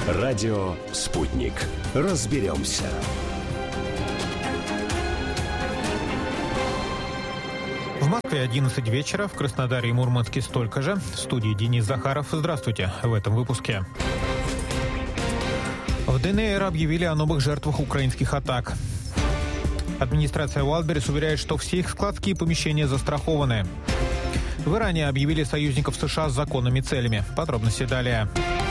Радио «Спутник». Разберемся. В Москве 11 вечера, в Краснодаре и Мурманске столько же. В студии Денис Захаров. Здравствуйте в этом выпуске. В ДНР объявили о новых жертвах украинских атак. Администрация Wildberries уверяет, что все их складские помещения застрахованы. В Иране объявили союзников США с законными целями. Подробности далее.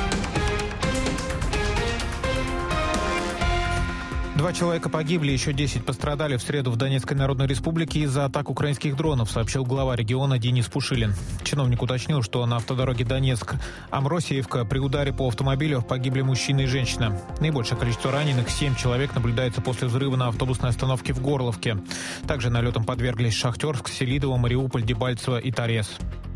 2 человека погибли, еще 10 пострадали в среду в Донецкой Народной Республике из-за атак украинских дронов, сообщил глава региона Денис Пушилин. Чиновник уточнил, что на автодороге Донецк-Амросеевка при ударе по автомобилю погибли мужчина и женщина. Наибольшее количество раненых, 7 человек, наблюдается после взрыва на автобусной остановке в Горловке. Также налетам подверглись Шахтерск, Селидово, Мариуполь, Дебальцево и Торез.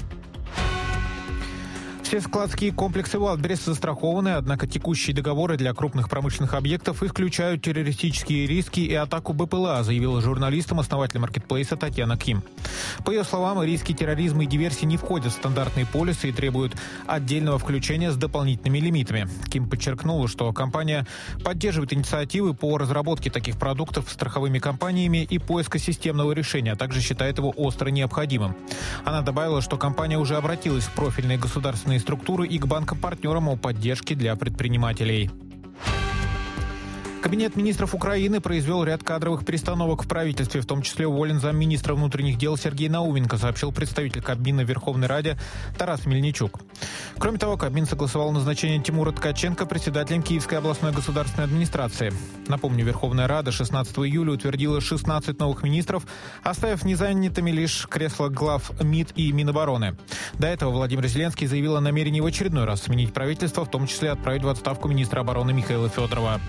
Все складские комплексы Wildberries застрахованы, однако текущие договоры для крупных промышленных объектов исключают террористические риски и атаку БПЛА, заявила журналистам основатель маркетплейса Татьяна Ким. По ее словам, риски терроризма и диверсии не входят в стандартные полисы и требуют отдельного включения с дополнительными лимитами. Ким подчеркнула, что компания поддерживает инициативы по разработке таких продуктов страховыми компаниями и поиска системного решения, а также считает его остро необходимым. Она добавила, что компания уже обратилась в профильные государственные структуры и к банкам-партнерам о поддержке для предпринимателей. Кабинет министров Украины произвел ряд кадровых перестановок в правительстве, в том числе уволен замминистра внутренних дел Сергей Науменко, сообщил представитель Кабмина в Верховной Раде Тарас Мельничук. Кроме того, Кабмин согласовал назначение Тимура Ткаченко председателем Киевской областной государственной администрации. Напомню, Верховная Рада 16 июля утвердила 16 новых министров, оставив незанятыми лишь кресла глав МИД и Минобороны. До этого Владимир Зеленский заявил о намерении в очередной раз сменить правительство, в том числе отправить в отставку министра обороны Михаила Федорова.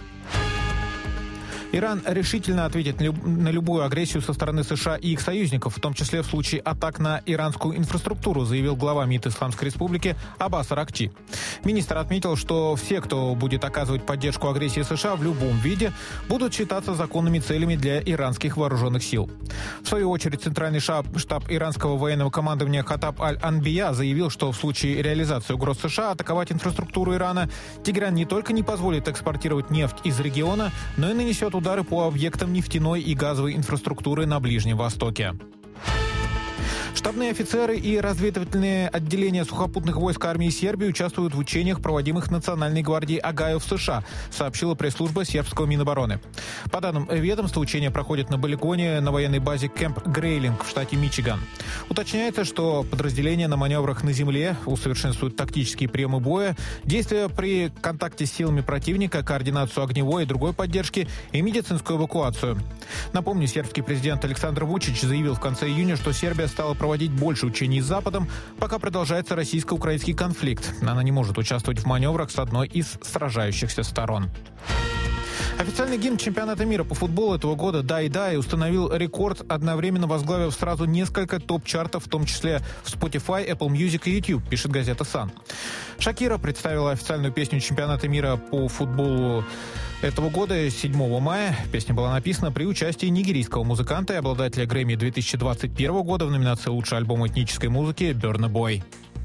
Иран решительно ответит на любую агрессию со стороны США и их союзников, в том числе в случае атак на иранскую инфраструктуру, заявил глава МИД Исламской Республики Аббас Аракчи. Министр отметил, что все, кто будет оказывать поддержку агрессии США в любом виде, будут считаться законными целями для иранских вооруженных сил. В свою очередь, Центральный штаб иранского военного командования Хатаб аль-Анбия заявил, что в случае реализации угроз США атаковать инфраструктуру Ирана, Тегеран не только не позволит экспортировать нефть из региона, но и нанесет удары по объектам нефтяной и газовой инфраструктуры на Ближнем Востоке. Штабные офицеры и разведывательные отделения сухопутных войск армии Сербии участвуют в учениях, проводимых Национальной гвардией Огайо в США, сообщила пресс-служба сербского Минобороны. По данным ведомства, учения проходят на полигоне на военной базе Кэмп Грейлинг в штате Мичиган. Уточняется, что подразделения на маневрах на земле усовершенствуют тактические приемы боя, действия при контакте с силами противника, координацию огневой и другой поддержки и медицинскую эвакуацию. Напомню, сербский президент Александр Вучич заявил в конце июня, что Сербия стала проводить больше учений с Западом, пока продолжается российско-украинский конфликт. Она не может участвовать в маневрах с одной из сражающихся сторон. Официальный гимн чемпионата мира по футболу этого года «Дай-Дай» установил рекорд, одновременно возглавив сразу несколько топ-чартов, в том числе в Spotify, Apple Music и YouTube, пишет газета «Сан». Шакира представила официальную песню чемпионата мира по футболу этого года 7 мая. Песня была написана при участии нигерийского музыканта и обладателя Грэмми 2021 года в номинации «Лучший альбом этнической музыки» Burna Boy.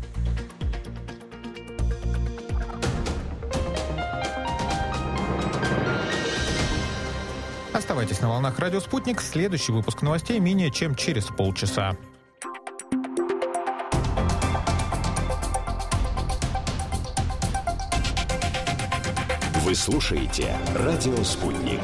Оставайтесь на волнах «Радио Спутник». Следующий выпуск новостей менее чем через полчаса. Вы слушаете «Радио Спутник».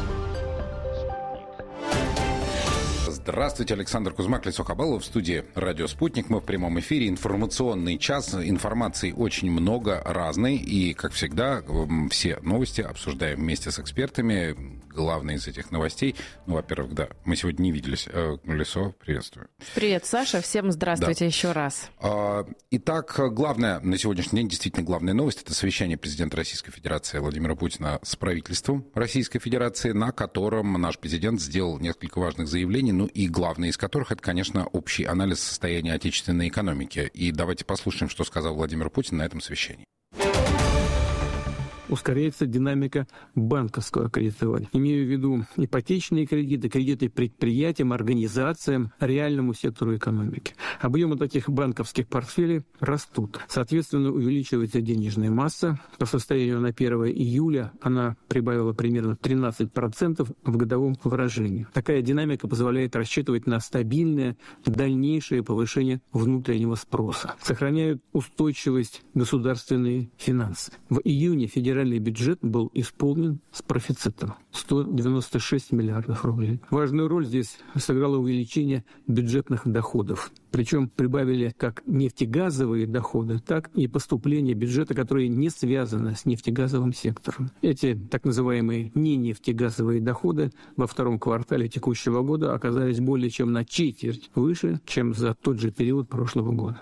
Здравствуйте, Александр Кузьмак, Лесо Хабалов в студии «Радио Спутник». Мы в прямом эфире. Информационный час. Информации очень много, разной. И, как всегда, все новости обсуждаем вместе с экспертами. Главное из этих новостей. Ну, во-первых, да, мы сегодня не виделись. Лесо, приветствую. Привет, Саша. Всем здравствуйте еще раз. Итак, главная на сегодняшний день, действительно главная новость, это совещание президента Российской Федерации Владимира Путина с правительством Российской Федерации, на котором наш президент сделал несколько важных заявлений, ну и главное из которых, это, конечно, общий анализ состояния отечественной экономики. И давайте послушаем, что сказал Владимир Путин на этом совещании. ускоряется динамика банковского кредитования. Имею в виду ипотечные кредиты, кредиты предприятиям, организациям, реальному сектору экономики. Объемы таких банковских портфелей растут. Соответственно, увеличивается денежная масса. По состоянию на 1 июля она прибавила примерно 13% в годовом выражении. Такая динамика позволяет рассчитывать на стабильное дальнейшее повышение внутреннего спроса. Сохраняют устойчивость государственные финансы. В июне федеральный бюджет был исполнен с профицитом – 196 миллиардов рублей. Важную роль здесь сыграло увеличение бюджетных доходов. Причем прибавили как нефтегазовые доходы, так и поступления бюджета, которые не связаны с нефтегазовым сектором. Эти так называемые ненефтегазовые доходы во втором квартале текущего года оказались более чем на четверть выше, чем за тот же период прошлого года.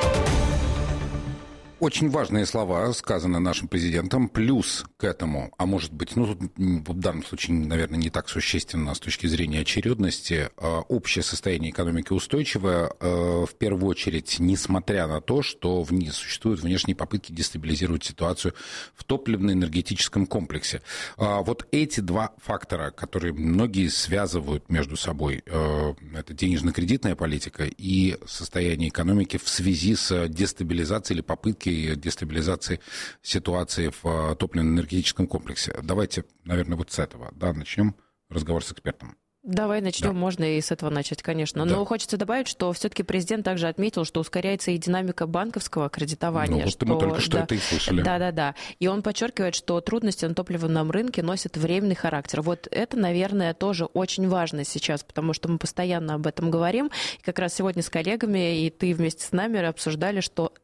Очень важные слова сказаны нашим президентом. Плюс к этому, а может быть, тут в данном случае, наверное, не так существенно с точки зрения очередности, общее состояние экономики устойчивое, в первую очередь, несмотря на то, что существуют внешние попытки дестабилизировать ситуацию в топливно-энергетическом комплексе. Вот эти два фактора, которые многие связывают между собой, это денежно-кредитная политика и состояние экономики в связи с дестабилизацией или попыткой дестабилизации ситуации в топливно-энергетическом комплексе. Давайте, наверное, вот с этого начнем разговор с экспертом. Давай начнем, можно и с этого начать, конечно. Но хочется добавить, что все-таки президент также отметил, что ускоряется и динамика банковского кредитования. Мы только что это и слышали. Да. И он подчеркивает, что трудности на топливном рынке носят временный характер. Вот это, наверное, тоже очень важно сейчас, потому что мы постоянно об этом говорим. И как раз сегодня с коллегами, и ты вместе с нами обсуждали, что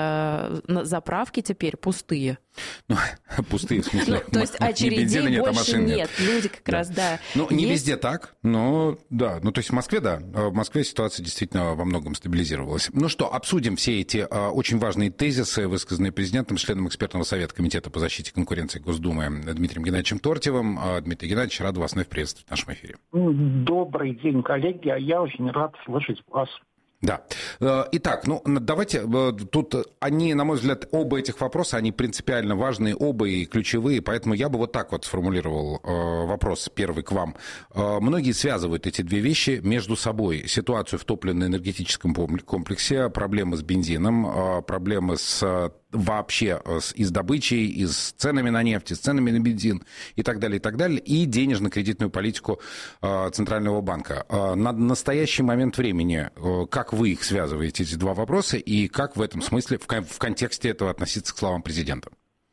заправки теперь пустые. Пустые, в смысле, то есть очередей больше нет. Люди как раз, не везде так, но да. То есть в Москве, в Москве ситуация действительно во многом стабилизировалась. Ну что, обсудим все эти очень важные тезисы, высказанные президентом, членом экспертного совета Комитета по защите конкуренции Госдумы Дмитрием Геннадьевичем Тортьевым. Дмитрий Геннадьевич, рад вас вновь приветствовать в нашем эфире. Добрый день, коллеги. Я очень рад слышать вас. Да. Итак, давайте, тут они, на мой взгляд, оба этих вопроса, они принципиально важные, оба и ключевые, поэтому я бы вот так вот сформулировал вопрос первый к вам. Многие связывают эти две вещи между собой. Ситуацию в топливно-энергетическом комплексе, проблемы с бензином, проблемы вообще и с добычей, и с ценами на нефть, и с ценами на бензин и так далее, и денежно-кредитную политику Центрального банка. На настоящий момент времени, как вы их связываете, эти два вопроса, и как в этом смысле, в контексте этого относиться к словам президента?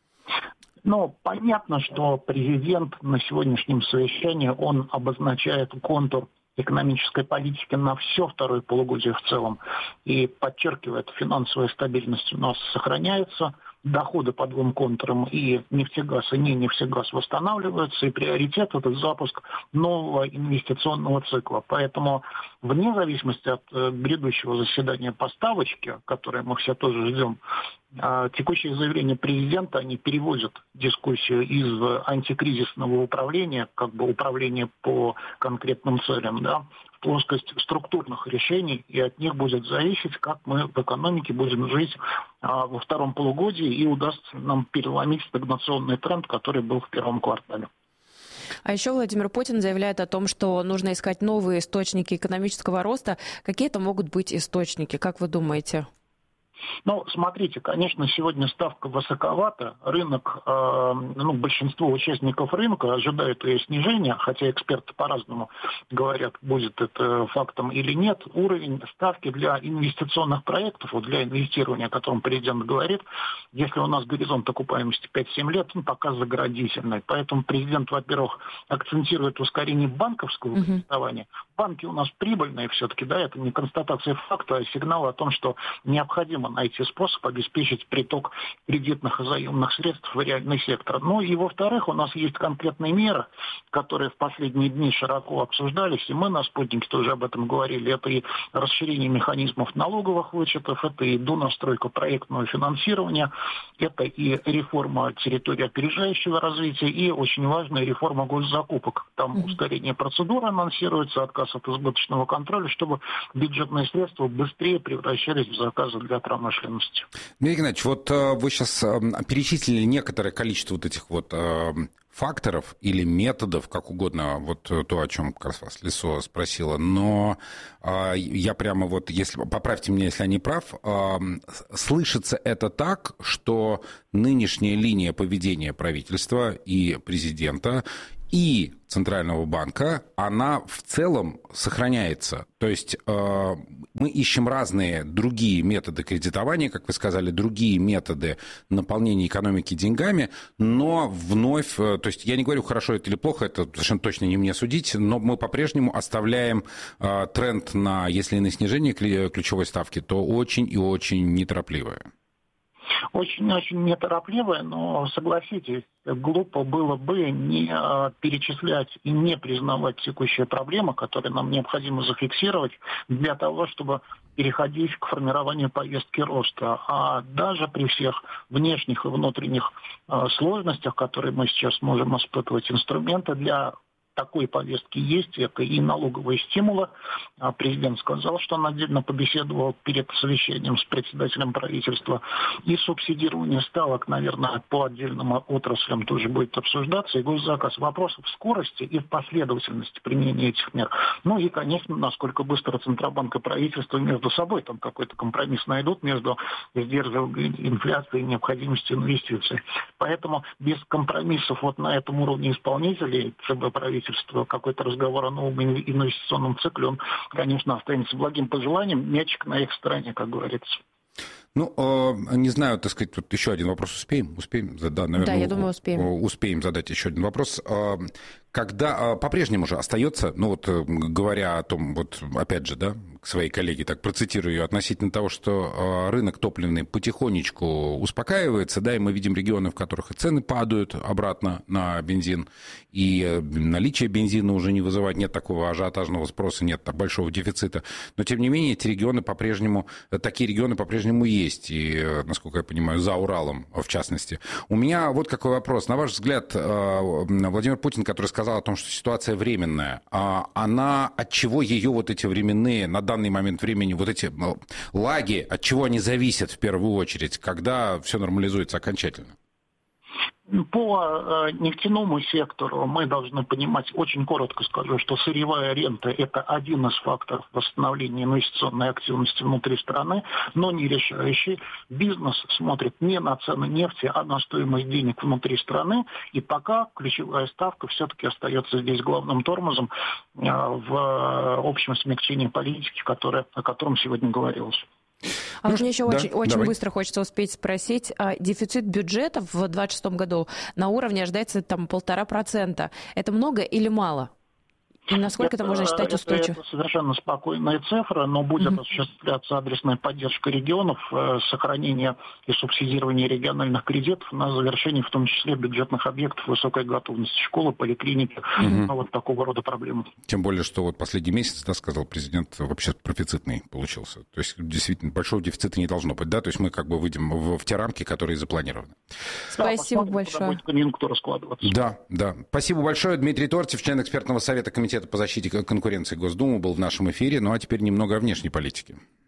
Понятно, что президент на сегодняшнем совещании, он обозначает контур экономической политики на все второе полугодие в целом и подчеркивает, финансовая стабильность у нас сохраняется, доходы по двум контурам и нефтегаз, и не нефтегаз восстанавливаются, и приоритет – это запуск нового инвестиционного цикла. Поэтому вне зависимости от грядущего заседания поставочки, которое мы все тоже ждем, текущие заявления президента, они переводят дискуссию из антикризисного управления, управления по конкретным целям, в плоскость структурных решений, и от них будет зависеть, как мы в экономике будем жить во втором полугодии, и удастся нам переломить стагнационный тренд, который был в первом квартале. А еще Владимир Путин заявляет о том, что нужно искать новые источники экономического роста. Какие это могут быть источники, как вы думаете? Смотрите, конечно, сегодня ставка высоковата. Рынок, большинство участников рынка ожидают ее снижения, хотя эксперты по-разному говорят, будет это фактом или нет. Уровень ставки для инвестиционных проектов, для инвестирования, о котором президент говорит, если у нас горизонт окупаемости 5-7 лет, он пока заградительный. Поэтому президент, во-первых, акцентирует ускорение банковского кредитования. Банки у нас прибыльные все-таки, это не констатация факта, а сигнал о том, что необходимо найти способ обеспечить приток кредитных и заемных средств в реальный сектор. И, во-вторых, у нас есть конкретные меры, которые в последние дни широко обсуждались, и мы на «Спутнике» тоже об этом говорили. Это и расширение механизмов налоговых вычетов, это и донастройка проектного финансирования, это и реформа территории опережающего развития, и очень важная реформа госзакупок. Там ускорение процедуры анонсируется, отказ от избыточного контроля, чтобы бюджетные средства быстрее превращались в заказы для промышленности. Дмитрий Геннадьевич, вот вы сейчас перечислили некоторое количество вот этих вот факторов или методов, как угодно, вот то, о чем как раз вас Лисо спросила, но я прямо вот, если поправьте меня, если я не прав, слышится это так, что нынешняя линия поведения правительства и президента и Центрального банка, она в целом сохраняется. То есть мы ищем разные другие методы кредитования, как вы сказали, другие методы наполнения экономики деньгами, но вновь, то есть я не говорю, хорошо это или плохо, это совершенно точно не мне судить, но мы по-прежнему оставляем тренд на, если на снижение ключевой ставки, то очень и очень неторопливое. Очень-очень неторопливое, но, согласитесь, глупо было бы не перечислять и не признавать текущие проблемы, которые нам необходимо зафиксировать для того, чтобы переходить к формированию повестки роста. А даже при всех внешних и внутренних сложностях, которые мы сейчас можем испытывать, инструменты для такой повестки есть, это и налоговые стимулы. Президент сказал, что он отдельно побеседовал перед совещанием с председателем правительства. И субсидирование ставок, наверное, по отдельным отраслям тоже будет обсуждаться. И госзаказ. Вопрос в скорости и в последовательности применения этих мер. Ну и, конечно, насколько быстро Центробанк и правительство между собой там какой-то компромисс найдут между сдерживанием инфляции и необходимостью инвестиций. Поэтому без компромиссов вот на этом уровне исполнителей ЦБ правительства какой-то разговор о новом инвестиционном цикле, он, конечно, останется благим пожеланием. Мячик на их стороне, как говорится. Ну, не знаю, так сказать, тут еще один вопрос успеем? Успеем? Да, наверное, да, я думаю, успеем. Успеем задать еще один вопрос. Когда по-прежнему же остается, ну вот говоря о том, вот опять же, да, к своей коллеге, так процитирую ее, относительно того, что рынок топливный потихонечку успокаивается, да, и мы видим регионы, в которых и цены падают обратно на бензин, и наличие бензина уже не вызывает, нет такого ажиотажного спроса, нет большого дефицита, но тем не менее эти регионы по-прежнему, такие регионы по-прежнему есть, и, насколько я понимаю, за Уралом в частности. У меня вот какой вопрос. На ваш взгляд, Владимир Путин, который сказал о том, что ситуация временная, она, от чего ее вот эти временные, на данный момент времени, вот эти лаги, от чего они зависят в первую очередь, когда все нормализуется окончательно? По нефтяному сектору мы должны понимать, очень коротко скажу, что сырьевая рента – это один из факторов восстановления инвестиционной активности внутри страны, но не решающий. Бизнес смотрит не на цены нефти, а на стоимость денег внутри страны. И пока ключевая ставка все-таки остается здесь главным тормозом в общем смягчении политики, о котором сегодня говорилось. А вот мне еще очень быстро хочется успеть спросить. Дефицит бюджета в 2026 году на уровне ожидается там 1,5%. Это много или мало? И насколько это можно считать устойчивым? Это совершенно спокойная цифра, но будет осуществляться адресная поддержка регионов, сохранение и субсидирование региональных кредитов на завершение, в том числе, бюджетных объектов высокой готовности, школы, поликлиники, вот такого рода проблемы. Тем более, что вот последний месяц, да, сказал президент, вообще профицитный получился. То есть, действительно, большого дефицита не должно быть, да? То есть мы как бы выйдем в те рамки, которые запланированы. Спасибо большое. Да. Спасибо большое. Дмитрий Тортьев, член экспертного совета Комитета по защите конкуренции Госдумы, был в нашем эфире. Ну а теперь немного о внешней политике.